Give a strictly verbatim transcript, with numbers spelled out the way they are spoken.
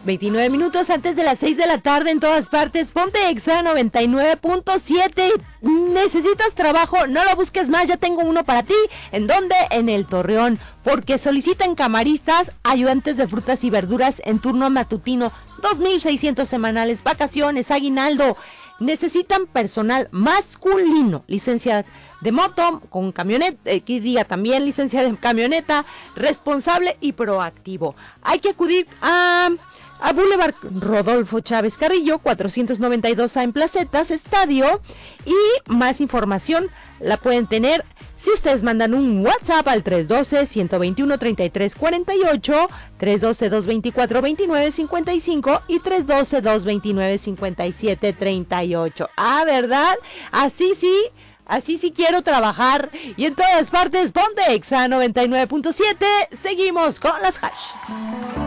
veintinueve minutos antes de las seis de la tarde en todas partes. Ponte Exa noventa y nueve punto siete. ¿Necesitas trabajo? No lo busques más, ya tengo uno para ti. ¿En dónde? En el Torreón. Porque solicitan camaristas, ayudantes de frutas y verduras en turno matutino. dos mil seiscientos semanales, vacaciones, aguinaldo. Necesitan personal masculino, licencia de moto, con camioneta, eh, que diga también licencia de camioneta, responsable y proactivo. Hay que acudir a, a Boulevard Rodolfo Chávez Carrillo, cuatrocientos noventa y dos A en Placetas, Estadio, y más información la pueden tener si ustedes mandan un WhatsApp al tres uno dos, uno dos uno, tres tres cuatro ocho, tres uno dos, dos dos cuatro, dos nueve cinco cinco y tres uno dos, dos dos nueve cinco siete tres ocho. Ah, ¿verdad? Así sí, así sí quiero trabajar. Y en todas partes, ponte Exa noventa y nueve punto siete. Seguimos con las hash.